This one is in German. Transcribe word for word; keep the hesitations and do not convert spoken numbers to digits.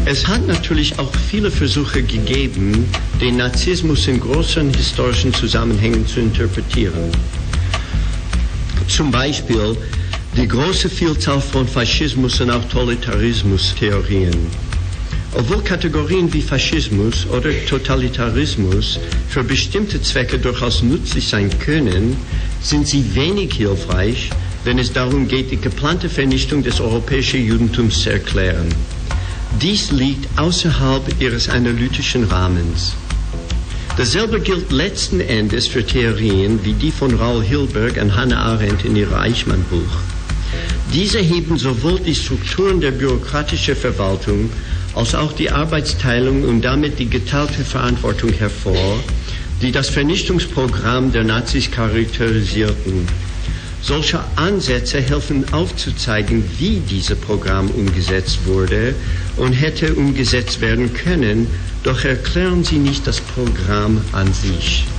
Es hat natürlich auch viele Versuche gegeben, den Nazismus in großen historischen Zusammenhängen zu interpretieren. Zum Beispiel die große Vielzahl von Faschismus- und auch Totalitarismus-Theorien. Obwohl Kategorien wie Faschismus oder Totalitarismus für bestimmte Zwecke durchaus nützlich sein können, sind sie wenig hilfreich, wenn es darum geht, die geplante Vernichtung des europäischen Judentums zu erklären. Dies liegt außerhalb ihres analytischen Rahmens. Dasselbe gilt letzten Endes für Theorien wie die von Raoul Hilberg und Hannah Arendt in ihrem Eichmann-Buch. Diese heben sowohl die Strukturen der bürokratischen Verwaltung als auch die Arbeitsteilung und damit die geteilte Verantwortung hervor, die das Vernichtungsprogramm der Nazis charakterisierten. Solche Ansätze helfen aufzuzeigen, wie dieses Programm umgesetzt wurde und hätte umgesetzt werden können, doch erklären sie nicht das Programm an sich.